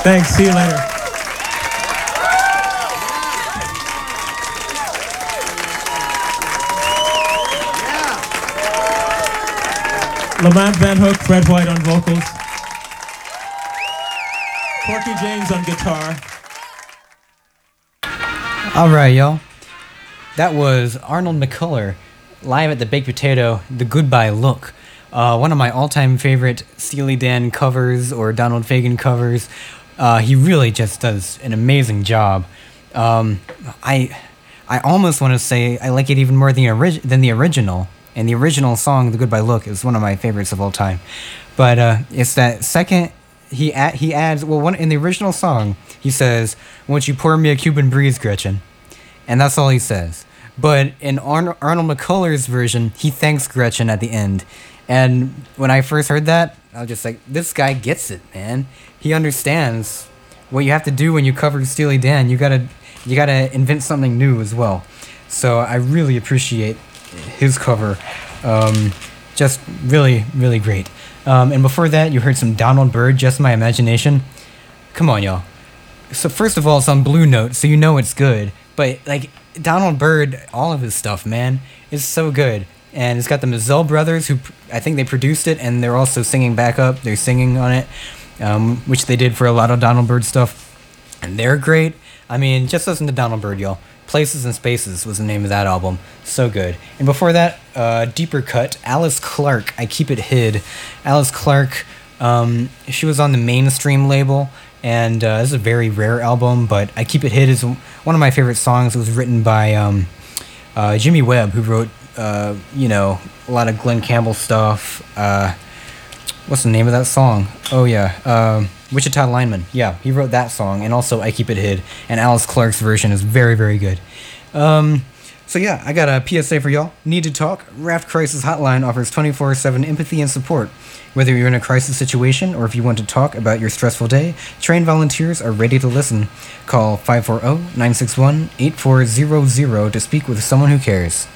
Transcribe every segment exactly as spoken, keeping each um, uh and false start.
Thanks. See you later. Lamont Van Hook, Fred White on vocals. Corky James on guitar. All right, y'all. That was Arnold McCuller live at the Baked Potato, The Goodbye Look. Uh, one of my all-time favorite Steely Dan covers or Donald Fagen covers. Uh, he really just does an amazing job. Um, I I almost want to say I like it even more than the, orig- than the original. And the original song, The Goodbye Look, is one of my favorites of all time. But uh, it's that second, he ad- he adds, well, one in the original song, he says, "Won't you pour me a Cuban breeze, Gretchen?" And that's all he says. But in Ar- Arnold McCuller's version, he thanks Gretchen at the end. And when I first heard that, I was just like, this guy gets it, man. He understands what you have to do when you cover Steely Dan. You gotta, you gotta invent something new as well. So I really appreciate his cover. Um, just really, really great. Um, and before that, you heard some Donald Byrd, Just My Imagination. Come on, y'all. So first of all, it's on Blue Note, so you know it's good. But, like, Donald Byrd, all of his stuff, man, is so good. And it's got the Mazzell brothers, who I think they produced it, and they're also singing backup. They're singing on it, um, which they did for a lot of Donald Byrd stuff. And they're great. I mean, just listen to Donald Byrd, y'all. Places and Spaces was the name of that album. So good. And before that, uh, deeper cut, Alice Clark, I Keep It Hid. Alice Clark, um, she was on the Mainstream label, and uh, this is a very rare album, but I Keep It Hid is one of my favorite songs. It was written by um, uh, Jimmy Webb, who wrote, uh, you know, a lot of Glenn Campbell stuff. Uh, what's the name of that song? Oh, yeah. Um, Wichita Lineman. Yeah, he wrote that song, and also I Keep It Hid. And Alice Clark's version is very, very good. Um, so yeah, I got a P S A for y'all. Need to talk? Raft Crisis Hotline offers twenty-four seven empathy and support. Whether you're in a crisis situation or if you want to talk about your stressful day, trained volunteers are ready to listen. Call five four zero, nine six one, eight four zero zero to speak with someone who cares.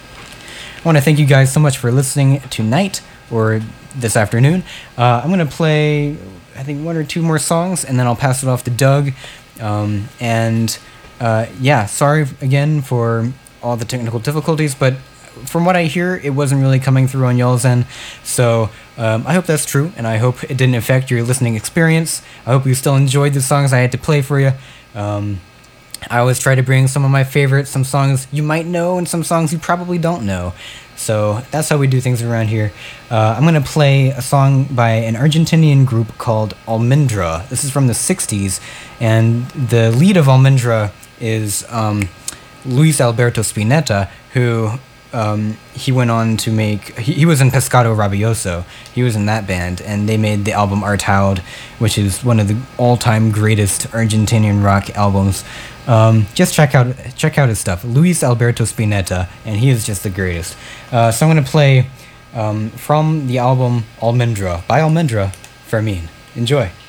I want to thank you guys so much for listening tonight or this afternoon. Uh, I'm going to play, I think, one or two more songs, and then I'll pass it off to Doug. Um, and uh, yeah, sorry again for all the technical difficulties, but from what I hear, it wasn't really coming through on y'all's end. So um, I hope that's true, and I hope it didn't affect your listening experience. I hope you still enjoyed the songs I had to play for you. Um, I always try to bring some of my favorites, some songs you might know, and some songs you probably don't know. So that's how we do things around here. Uh, I'm going to play a song by an Argentinian group called Almendra. This is from the sixties, and the lead of Almendra is um, Luis Alberto Spinetta, who um, he went on to make... He, he was in Pescado Rabioso. He was in that band, and they made the album Artaud, which is one of the all-time greatest Argentinian rock albums. Um, just check out check out his stuff. Luis Alberto Spinetta, and he is just the greatest. Uh, so I'm going to play um, from the album Almendra, by Almendra, Fermin. Enjoy.